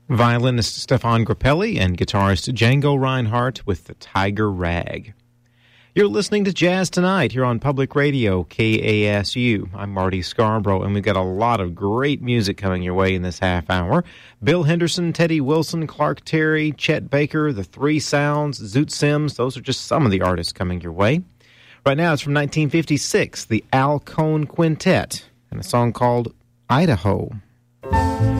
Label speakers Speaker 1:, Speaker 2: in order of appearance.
Speaker 1: Violinist Stefan Grappelli and guitarist Django Reinhardt with the Tiger Rag. You're listening to Jazz Tonight here on Public Radio, KASU. I'm Marty Scarborough, and we've got a lot of great music coming your way in this half hour. Bill Henderson, Teddy Wilson, Clark Terry, Chet Baker, The Three Sounds, Zoot Sims. Those are just some of the artists coming your way. Right now it's from 1956, the Al Cohn Quintet, and a song called Idaho.